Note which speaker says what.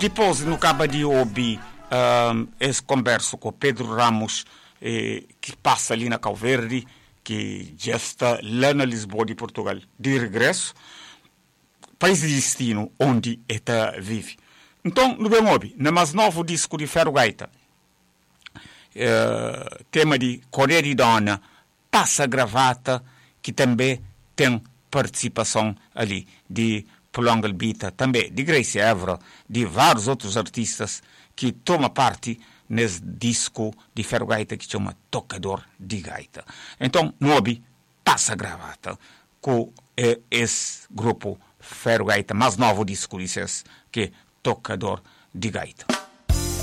Speaker 1: Depois, no cabo de ouvir esse converso com Pedro Ramos, que passa ali na Calverde, que já está lá na Lisboa de Portugal, de regresso, país de destino onde está vive. Então, no bem ouve, no mais novo disco de Ferro Gaita, tema de Correia de Dona, Passa Gravata, que também tem participação ali de Polongal Bita, também de Grace Évora, de vários outros artistas que tomam parte nesse disco de Ferro Gaita que chama Tocador de Gaita. Então, Nobi Passa Gravata com esse grupo Ferro Gaita, mais novo disco, que é Tocador de Gaita.